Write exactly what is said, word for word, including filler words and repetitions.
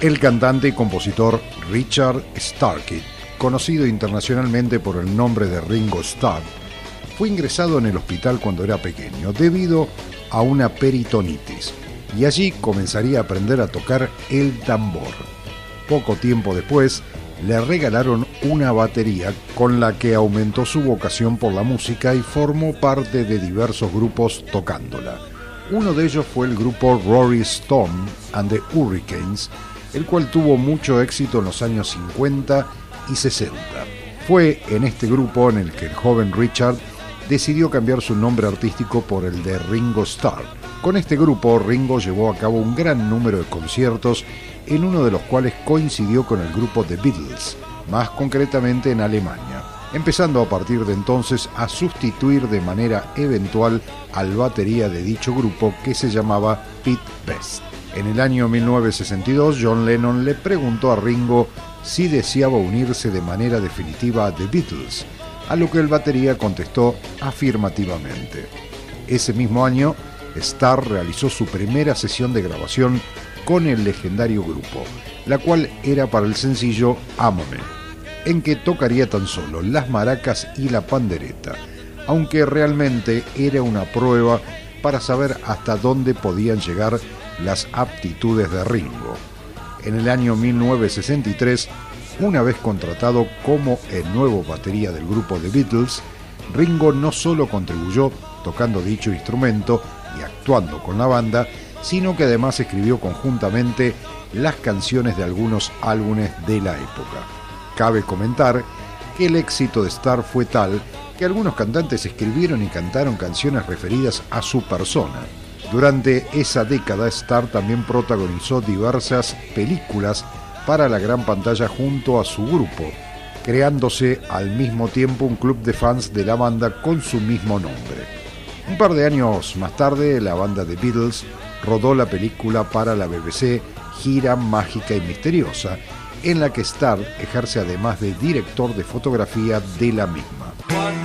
El cantante y compositor Richard Starkey, conocido internacionalmente por el nombre de Ringo Starr, fue ingresado en el hospital cuando era pequeño debido a una peritonitis y allí comenzaría a aprender a tocar el tambor. Poco tiempo después le regalaron una batería con la que aumentó su vocación por la música y formó parte de diversos grupos tocándola. Uno de ellos fue el grupo Rory Stone and the Hurricanes, el cual tuvo mucho éxito en los años cincuenta y sesenta. Fue en este grupo en el que el joven Richard decidió cambiar su nombre artístico por el de Ringo Starr. Con este grupo, Ringo llevó a cabo un gran número de conciertos, en uno de los cuales coincidió con el grupo The Beatles, más concretamente en Alemania, empezando a partir de entonces a sustituir de manera eventual al batería de dicho grupo, que se llamaba Pete Best. En el año mil novecientos sesenta y dos, John Lennon le preguntó a Ringo si deseaba unirse de manera definitiva a The Beatles, a lo que el batería contestó afirmativamente. Ese mismo año, Starr realizó su primera sesión de grabación con el legendario grupo, la cual era para el sencillo Ámame, en que tocaría tan solo las maracas y la pandereta, aunque realmente era una prueba para saber hasta dónde podían llegar las aptitudes de Ringo. En el año mil novecientos sesenta y tres, una vez contratado como el nuevo batería del grupo The Beatles, Ringo no solo contribuyó tocando dicho instrumento y actuando con la banda, sino que además escribió conjuntamente las canciones de algunos álbumes de la época. Cabe comentar que el éxito de Starr fue tal que algunos cantantes escribieron y cantaron canciones referidas a su persona. Durante esa década, Starr también protagonizó diversas películas para la gran pantalla junto a su grupo, creándose al mismo tiempo un club de fans de la banda con su mismo nombre. Un par de años más tarde, la banda The Beatles rodó la película para la B B C Gira Mágica y Misteriosa, en la que Starr ejerce además de director de fotografía de la misma.